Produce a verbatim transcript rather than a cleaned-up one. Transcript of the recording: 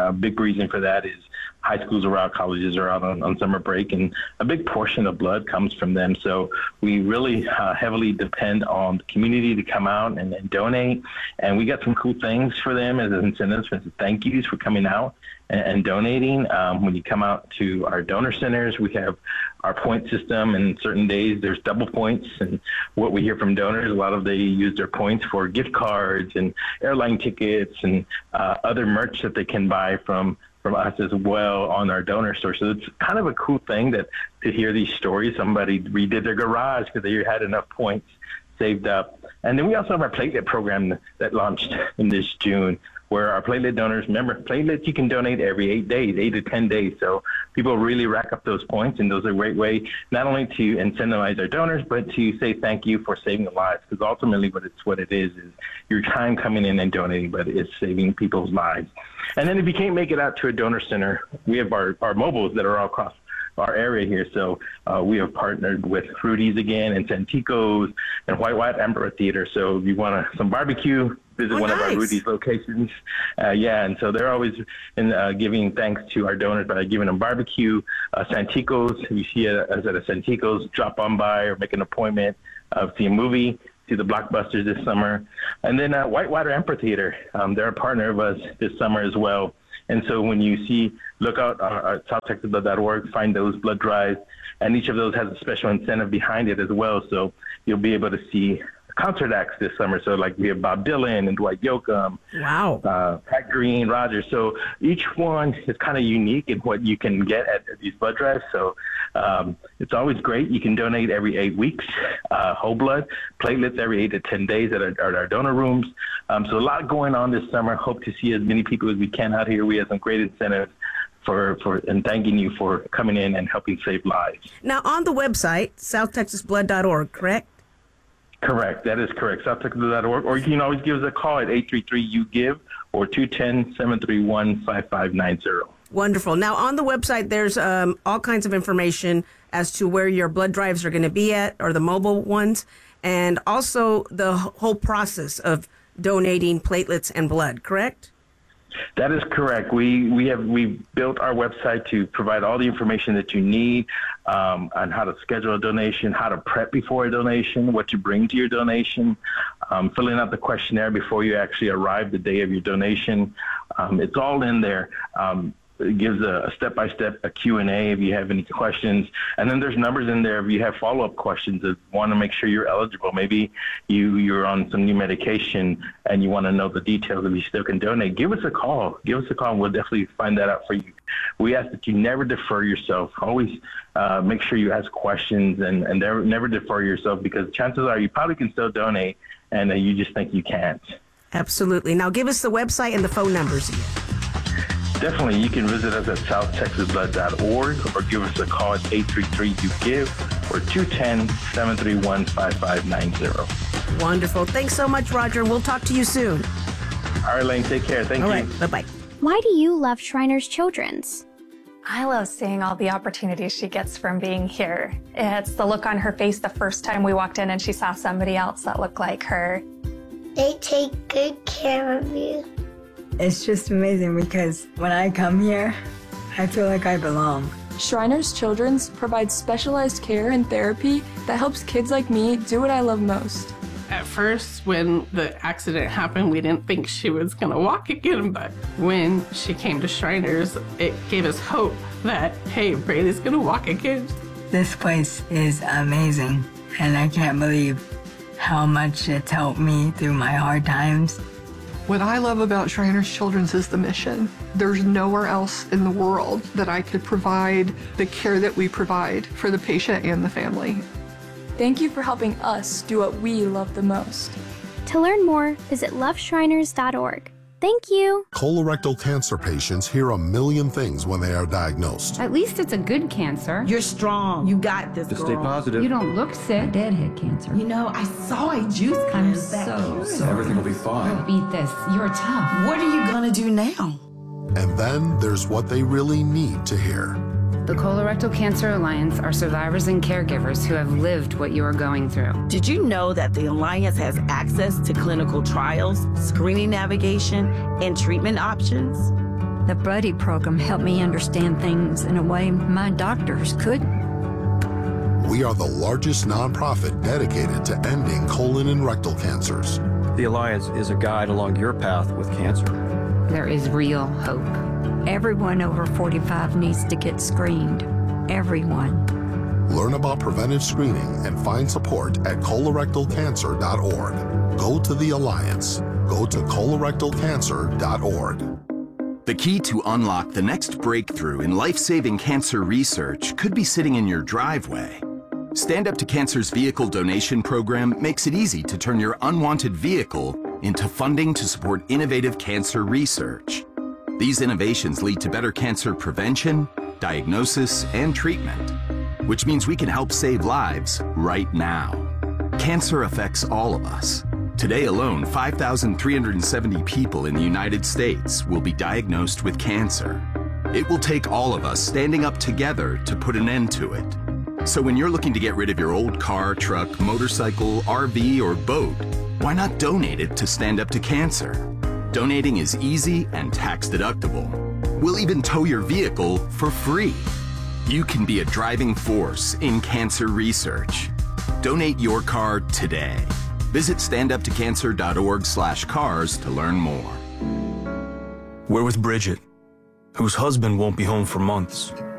A big reason for that is high schools are out, colleges are out on, on summer break, and a big portion of blood comes from them. So we really uh, heavily depend on the community to come out and, and donate. And we got some cool things for them as incentives, for thank yous for coming out and, and donating. Um, when you come out to our donor centers, we have our point system, and certain days there's double points. And what we hear from donors, a lot of they use their points for gift cards and airline tickets and uh, other merch that they can buy from from us as well on our donor store. So it's kind of a cool thing that to hear these stories. Somebody redid their garage because they had enough points saved up. And then we also have our platelet program that launched in this June, where our platelet donors, remember, platelets you can donate every eight days, eight to ten days. So people really rack up those points, and those are a great way not only to incentivize our donors, but to say thank you for saving lives. Because ultimately what it's what it is is your time coming in and donating, but it's saving people's lives. And then if you can't make it out to a donor center, we have our, our mobiles that are all across our area here. So uh, we have partnered with Rudy's again and Santikos and White White Amphitheater. So if you want to, some barbecue, visit oh, one nice. of our Rudy's locations. Uh, yeah, and so they're always in, uh, giving thanks to our donors by giving them barbecue. Uh, Santikos, if you see us at a Santikos, drop on by or make an appointment, uh, see a movie, see the blockbusters this summer. And then uh, Whitewater Amphitheater, um, they're a partner of us this summer as well. And so when you see, look out uh, at south texas blood dot org, find those blood drives, and each of those has a special incentive behind it as well. So you'll be able to see concert acts this summer. So like we have Bob Dylan and Dwight Yoakam. Wow. Uh, Pat Green, Rogers. So each one is kind of unique in what you can get at these blood drives. So um, it's always great. You can donate every eight weeks, uh, whole blood, platelets every eight to ten days at our, at our donor rooms. Um, so a lot going on this summer. Hope to see as many people as we can out here. We have some great incentives for, for and thanking you for coming in and helping save lives. Now, on the website, south texas blood dot org, correct? Correct. That is correct. south texas blood dot org. Or you can always give us a call at eight three three, U give or two one zero, seven three one, five five nine zero. Wonderful. Now, on the website, there's um, all kinds of information as to where your blood drives are going to be at, or the mobile ones, and also the whole process of donating platelets and blood, correct? That is correct. We we have we built our website to provide all the information that you need um, on how to schedule a donation, how to prep before a donation, what to bring to your donation, um, filling out the questionnaire before you actually arrive the day of your donation. Um, it's all in there. Um, It gives a step-by-step a Q and A if you have any questions. And then there's numbers in there if you have follow-up questions that want to make sure you're eligible. Maybe you, you're on some new medication and you want to know the details if you still can donate. Give us a call. Give us a call and we'll definitely find that out for you. We ask that you never defer yourself. Always uh, make sure you ask questions and, and never, never defer yourself, because chances are you probably can still donate and uh, you just think you can't. Absolutely. Now give us the website and the phone numbers again. Definitely, you can visit us at south texas blood dot org or give us a call at eight three three, U give or two one zero, seven three one, five five nine zero. Wonderful. Thanks so much, Roger. We'll talk to you soon. All right, Lane, take care. Thank All you. right, bye-bye. Why do you love Shriners Children's? I love seeing all the opportunities she gets from being here. It's the look on her face the first time we walked in and she saw somebody else that looked like her. They take good care of you. It's just amazing because when I come here, I feel like I belong. Shriners Children's provides specialized care and therapy that helps kids like me do what I love most. At first, when the accident happened, we didn't think she was going to walk again, but when she came to Shriners, it gave us hope that, hey, Brady's going to walk again. This place is amazing, and I can't believe how much it's helped me through my hard times. What I love about Shriners Children's is the mission. There's nowhere else in the world that I could provide the care that we provide for the patient and the family. Thank you for helping us do what we love the most. To learn more, visit love shriners dot org. Thank you. Colorectal cancer patients hear a million things when they are diagnosed. At least it's a good cancer. You're strong. You got this, Just girl. stay positive. You don't look sick. Deadhead cancer. You know, I saw a juice I'm cleanse that so cure. sorry. Everything will be fine. You'll beat this. You're tough. What are you gonna do now? And then there's what they really need to hear. The Colorectal Cancer Alliance are survivors and caregivers who have lived what you are going through. Did you know that the Alliance has access to clinical trials, screening navigation, and treatment options? The Buddy program helped me understand things in a way my doctors couldn't. We are the largest nonprofit dedicated to ending colon and rectal cancers. The Alliance is a guide along your path with cancer. There is real hope. Everyone over forty-five needs to get screened. Everyone. Learn about preventive screening and find support at colorectal cancer dot org. Go to the Alliance. Go to colorectal cancer dot org. The key to unlock the next breakthrough in life-saving cancer research could be sitting in your driveway. Stand Up to Cancer's vehicle donation program makes it easy to turn your unwanted vehicle into funding to support innovative cancer research. These innovations lead to better cancer prevention, diagnosis, and treatment, which means we can help save lives right now. Cancer affects all of us. Today alone, five thousand three hundred seventy people in the United States will be diagnosed with cancer. It will take all of us standing up together to put an end to it. So when you're looking to get rid of your old car, truck, motorcycle, R V, or boat, why not donate it to Stand Up to Cancer? Donating is easy and tax deductible. We'll even tow your vehicle for free. You can be a driving force in cancer research. Donate your car today. Visit stand up to cancer dot org slash cars to learn more. We're with Bridget, whose husband won't be home for months.